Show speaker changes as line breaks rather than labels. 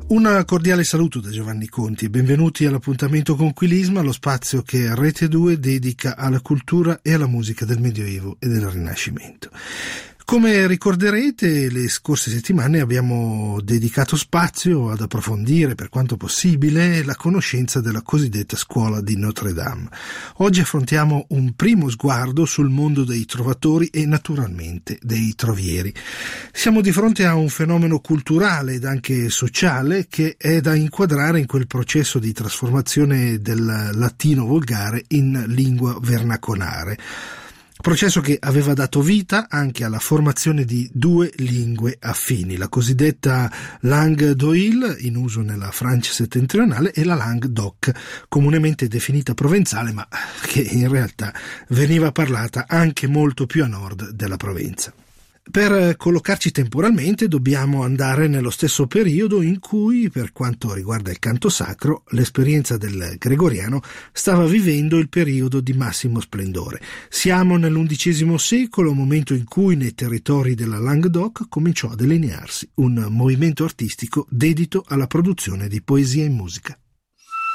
Un cordiale saluto da Giovanni Conti e benvenuti all'appuntamento con Quilisma, lo spazio che Rete 2 dedica alla cultura e alla musica del Medioevo e del Rinascimento. Come ricorderete, le scorse settimane abbiamo dedicato spazio ad approfondire per quanto possibile la conoscenza della cosiddetta scuola di Notre Dame. Oggi affrontiamo un primo sguardo sul mondo dei trovatori e naturalmente dei trovieri. Siamo di fronte a un fenomeno culturale ed anche sociale che è da inquadrare in quel processo di trasformazione del latino volgare in lingua vernacolare. Processo che aveva dato vita anche alla formazione di due lingue affini, la cosiddetta langue d'oïl, in uso nella Francia settentrionale, e la langue d'oc, comunemente definita provenzale, ma che in realtà veniva parlata anche molto più a nord della Provenza. Per collocarci temporalmente dobbiamo andare nello stesso periodo in cui, per quanto riguarda il canto sacro, l'esperienza del gregoriano stava vivendo il periodo di massimo splendore. Siamo nell'XI secolo, momento in cui nei territori della Languedoc cominciò a delinearsi un movimento artistico dedito alla produzione di poesia e musica.